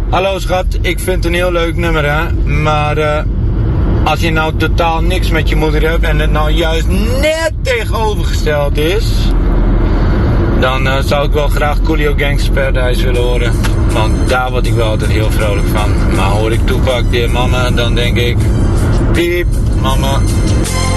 Hallo schat, ik vind het een heel leuk nummer hè, maar als je nou totaal niks met je moeder hebt en het nou juist net tegenovergesteld is, dan zou ik wel graag Coolio Gangsta's Paradise willen horen. Want daar word ik wel altijd heel vrolijk van. Maar hoor ik Tupac, Dear Mama, dan denk ik, piep, mama.